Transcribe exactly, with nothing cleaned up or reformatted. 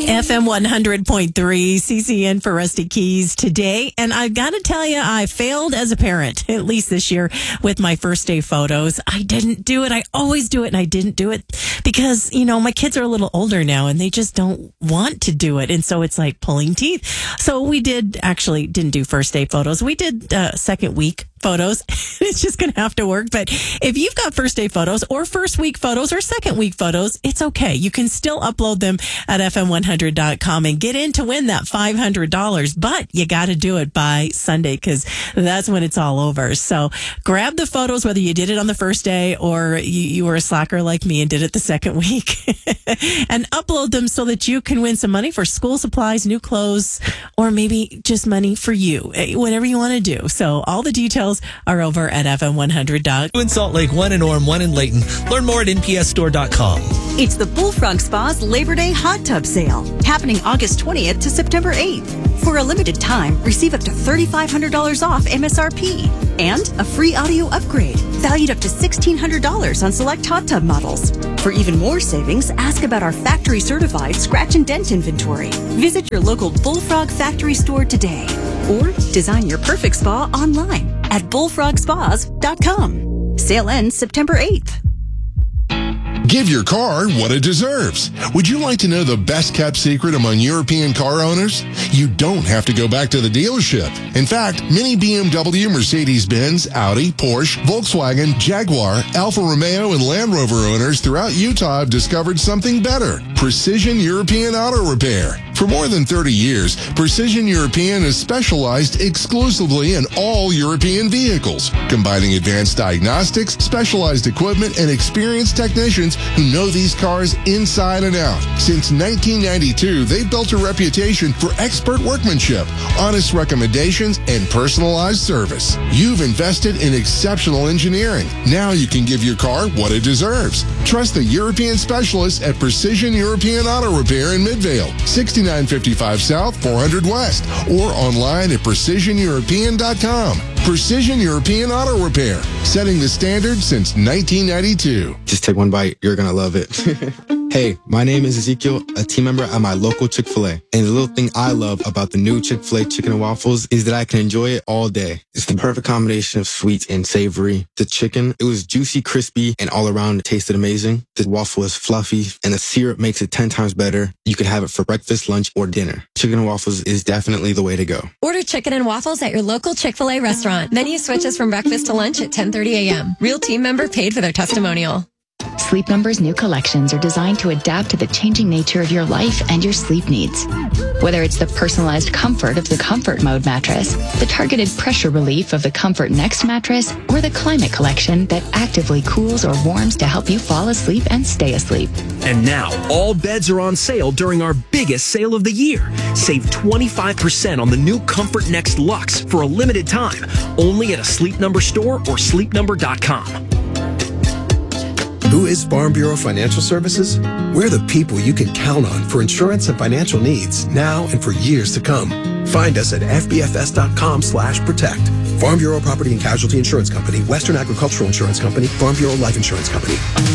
F M one hundred point three, C C N for Rusty Keys today. And I've got to tell you, I failed as a parent, at least this year, with my first day photos. I didn't do it. I always do it, and I didn't do it because, you know, my kids are a little older now, and they just don't want to do it. And so it's like pulling teeth. So we did actually didn't do first day photos. We did uh, second week photos. It's just going to have to work. But if you've got first day photos or first week photos or second week photos, it's okay. You can still upload them at F M one hundred dot com and get in to win that five hundred dollars. But you got to do it by Sunday because that's when it's all over. So grab the photos, whether you did it on the first day or you, you were a slacker like me and did it the second week, and upload them so that you can win some money for school supplies, new clothes, or maybe just money for you, whatever you want to do. So all the details are over at F M one hundred dot com. In Salt Lake, one in Orem, one in Layton. Learn more at N P S store dot com. It's the Bullfrog Spa's Labor Day Hot Tub Sale, happening August twentieth to September eighth. For a limited time, receive up to three thousand five hundred dollars off M S R P and a free audio upgrade, valued up to one thousand six hundred dollars on select hot tub models. For even more savings, ask about our factory-certified scratch and dent inventory. Visit your local Bullfrog factory store today, or design your perfect spa online at bullfrog spas dot com. Sale ends September eighth. Give your car what it deserves. Would you like to know the best kept secret among European car owners? You don't have to go back to the dealership. In fact, many B M W, Mercedes-Benz, Audi, Porsche, Volkswagen, Jaguar, Alfa Romeo, and Land Rover owners throughout Utah have discovered something better: Precision European Auto Repair. For more than thirty years, Precision European has specialized exclusively in all European vehicles, combining advanced diagnostics, specialized equipment, and experienced technicians who know these cars inside and out. Since nineteen ninety-two, they've built a reputation for expert workmanship, honest recommendations, and personalized service. You've invested in exceptional engineering. Now you can give your car what it deserves. Trust the European specialists at Precision European Auto Repair in Midvale, sixty-nine fifty-five South, four hundred West, or online at precision european dot com. Precision European Auto Repair, setting the standard since nineteen ninety-two. Just take one bite. You're going to love it. Hey, my name is Ezekiel, a team member at my local Chick-fil-A. And the little thing I love about the new Chick-fil-A chicken and waffles is that I can enjoy it all day. It's the perfect combination of sweet and savory. The chicken, it was juicy, crispy, and all around it tasted amazing. The waffle is fluffy, and the syrup makes it ten times better. You can have it for breakfast, lunch, or dinner. Chicken and waffles is definitely the way to go. Order chicken and waffles at your local Chick-fil-A restaurant. Menu switches from breakfast to lunch at ten thirty a.m. Real team member paid for their testimonial. Sleep Number's new collections are designed to adapt to the changing nature of your life and your sleep needs. Whether it's the personalized comfort of the Comfort Mode mattress, the targeted pressure relief of the Comfort Next mattress, or the Climate Collection that actively cools or warms to help you fall asleep and stay asleep. And now, all beds are on sale during our biggest sale of the year. Save twenty-five percent on the new Comfort Next Luxe for a limited time, only at a Sleep Number store or sleep number dot com. Who is Farm Bureau Financial Services? We're the people you can count on for insurance and financial needs now and for years to come. Find us at f b f s dot com slash protect. Farm Bureau Property and Casualty Insurance Company, Western Agricultural Insurance Company, Farm Bureau Life Insurance Company.